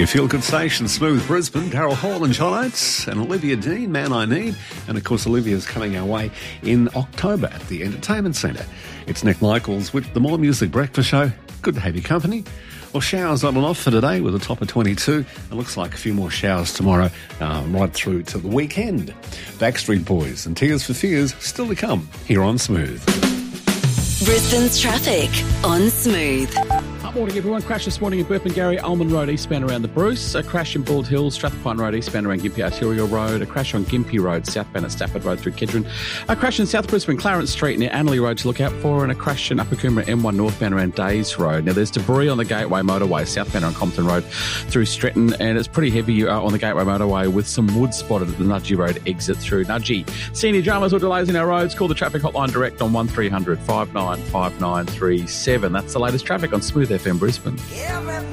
Your feel-good station, Smooth Brisbane, Daryl Hall and John Oates, and Olivia Dean, Man I Need. And of course, Olivia's coming our way in October at the Entertainment Centre. It's Nick Michaels with the More Music Breakfast Show. Good to have your company. Well, showers on and off for today with a top of 22. It looks like a few more showers tomorrow, right through to the weekend. Backstreet Boys and Tears for Fears still to come here on Smooth. Brisbane's traffic on Smooth. Morning, everyone. Crash this morning in Burpengary, Almond Road, eastbound around the Bruce. A crash in Bald Hills, Strathpine Road, eastbound around Gympie Arterial Road. A crash on Gympie Road, southbound at Stafford Road through Kedron. A crash in South Brisbane, Clarence Street near Annerley Road to look out for. And a crash in Upper Coomera M1 northbound around Days Road. Now, there's debris on the Gateway Motorway, southbound on Compton Road through Stretton. And it's pretty heavy on the Gateway Motorway with some wood spotted at the Nudgee Road exit through Nudgee. See any dramas or delays in our roads? Call the traffic hotline direct on 1300 595937. That's the latest traffic on Smooth FM Brisbane.